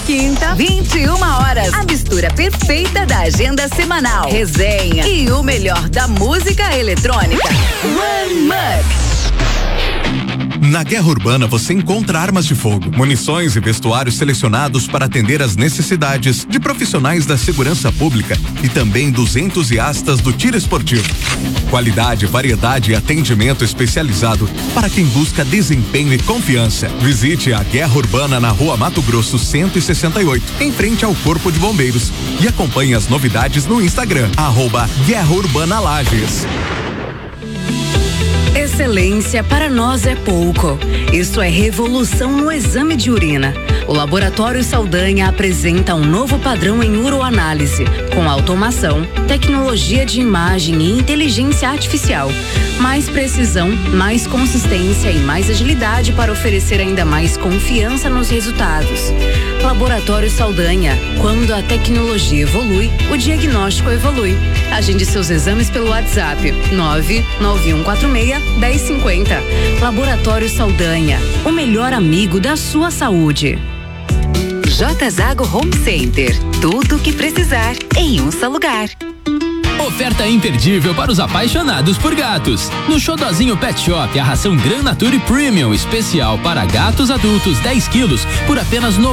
quinta, 21h. A mistura perfeita da agenda semanal, resenha e o melhor da música eletrônica. One Mux. Na Guerra Urbana você encontra armas de fogo, munições e vestuários selecionados para atender às necessidades de profissionais da segurança pública e também dos entusiastas do tiro esportivo. Qualidade, variedade e atendimento especializado para quem busca desempenho e confiança. Visite a Guerra Urbana na Rua Mato Grosso 168, em frente ao Corpo de Bombeiros, e acompanhe as novidades no Instagram, @Guerra Urbana Lages. Excelência para nós é pouco. Isso é revolução no exame de urina. O Laboratório Saldanha apresenta um novo padrão em uroanálise, com automação, tecnologia de imagem e inteligência artificial. Mais precisão, mais consistência e mais agilidade para oferecer ainda mais confiança nos resultados. Laboratório Saldanha. Quando a tecnologia evolui, o diagnóstico evolui. Agende seus exames pelo WhatsApp 99146-1050. Laboratório Saldanha. O melhor amigo da sua saúde. J Zago Home Center. Tudo o que precisar em um só lugar. Oferta imperdível para os apaixonados por gatos. No Xodozinho Pet Shop, a ração Gran Nature Premium especial para gatos adultos 10 quilos por apenas R$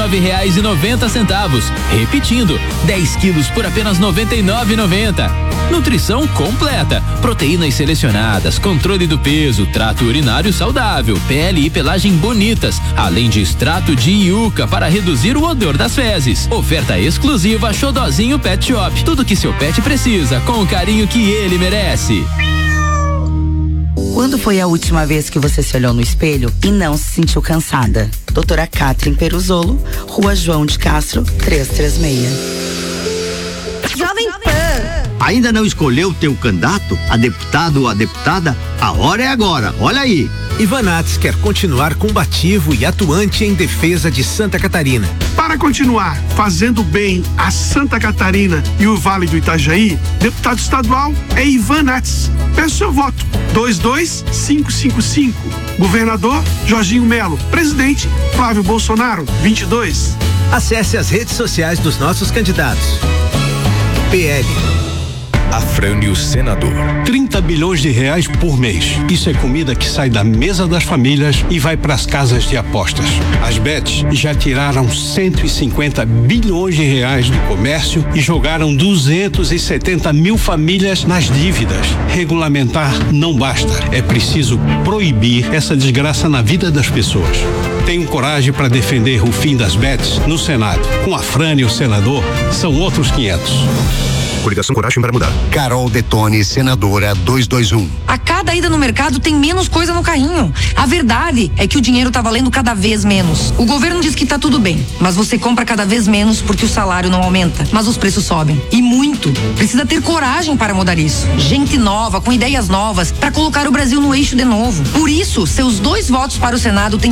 99,90. Repetindo, 10 quilos por apenas R$ 99,90. Nutrição completa, proteínas selecionadas, controle do peso, trato urinário saudável, pele e pelagem bonitas, além de extrato de iuca para reduzir o odor das fezes. Oferta exclusiva Xodozinho Pet Shop. Tudo que seu pet precisa, com o carinho que ele merece. Quando foi a última vez que você se olhou no espelho e não se sentiu cansada? Doutora Catherine Peruzolo, Rua João de Castro, 336. Jovem Pan. Ainda não escolheu teu candidato, a deputado ou a deputada? A hora é agora, olha aí. Ivanates quer continuar combativo e atuante em defesa de Santa Catarina. Para continuar fazendo bem a Santa Catarina e o Vale do Itajaí, deputado estadual é Ivanates. Peço seu voto, 22555. Governador, Jorginho Melo. Presidente, Flávio Bolsonaro, 22. Acesse as redes sociais dos nossos candidatos. PL. Afrânio Senador. 30 bilhões de reais por mês. Isso é comida que sai da mesa das famílias e vai para as casas de apostas. As bets já tiraram 150 bilhões de reais do comércio e jogaram 270 mil famílias nas dívidas. Regulamentar não basta. É preciso proibir essa desgraça na vida das pessoas. Tenho coragem para defender o fim das bets no Senado. Com Afrânio Senador, são outros 500. Coligação Coragem para Mudar. Carol Detone, senadora 221. A cada ida no mercado tem menos coisa no carrinho. A verdade é que o dinheiro tá valendo cada vez menos. O governo diz que tá tudo bem, mas você compra cada vez menos porque o salário não aumenta, mas os preços sobem. E muito. Precisa ter coragem para mudar isso. Gente nova, com ideias novas, para colocar o Brasil no eixo de novo. Por isso, seus 2 votos para o Senado têm